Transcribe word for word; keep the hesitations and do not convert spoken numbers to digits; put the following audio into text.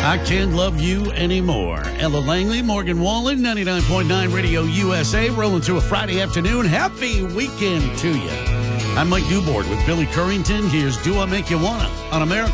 I Can't Love You Anymore. Ella Langley, Morgan Wallen, ninety-nine point nine Radio U S A, rolling through a Friday afternoon. Happy weekend to you. I'm Mike Newboard with Billy Currington. Here's Do I Make You Wanna on America